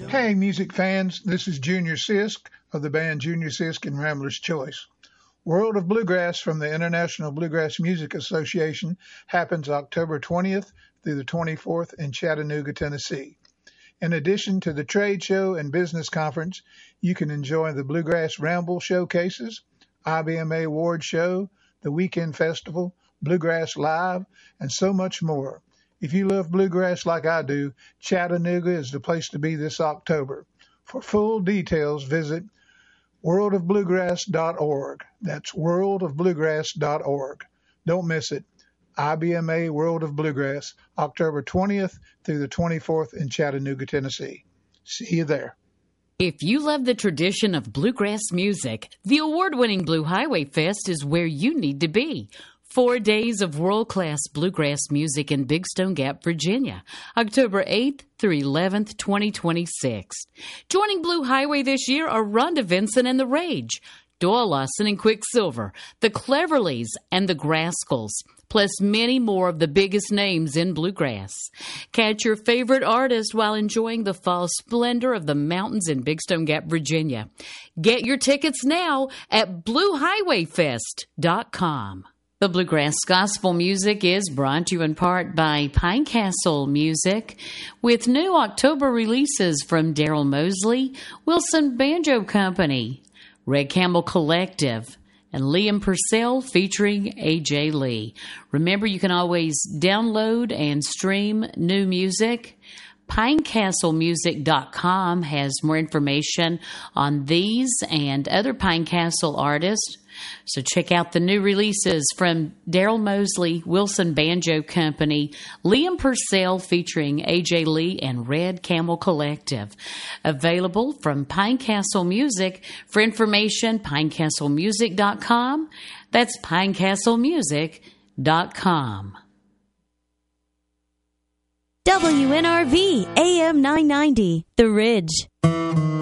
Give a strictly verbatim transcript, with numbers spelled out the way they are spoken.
Hey, music fans, this is Junior Sisk of the band Junior Sisk and Rambler's Choice. World of Bluegrass from the International Bluegrass Music Association happens October twentieth through the twenty-fourth in Chattanooga, Tennessee. In addition to the trade show and business conference, you can enjoy the Bluegrass Ramble showcases, I B M A Award Show, the Weekend Festival, Bluegrass Live, and so much more. If you love bluegrass like I do, Chattanooga is the place to be this October. For full details, visit world of bluegrass dot org. That's world of bluegrass dot org. Don't miss it. I B M A World of Bluegrass, October twentieth through the twenty-fourth in Chattanooga, Tennessee. See you there. If you love the tradition of bluegrass music, the award-winning Blue Highway Fest is where you need to be. Four days of world-class bluegrass music in Big Stone Gap, Virginia, October eighth through eleventh, twenty twenty-six. Joining Blue Highway this year are Rhonda Vincent and the Rage, Doyle Lawson and Quicksilver, the Cleverleys, and the Grascals, plus many more of the biggest names in bluegrass. Catch your favorite artist while enjoying the fall splendor of the mountains in Big Stone Gap, Virginia. Get your tickets now at blue highway fest dot com. The Bluegrass Gospel music is brought to you in part by Pinecastle Music, with new October releases from Daryl Mosley, Wilson Banjo Company, Red Camel Collective, and Liam Purcell featuring A J Lee. Remember, you can always download and stream new music. pinecastle music dot com has more information on these and other Pinecastle artists. So check out the new releases from Daryl Mosley, Wilson Banjo Company, Liam Purcell featuring A J Lee, and Red Camel Collective. Available from Pinecastle Music. For information, pinecastle music dot com. That's pinecastle music dot com. W N R V A M nine ninety, The Ridge.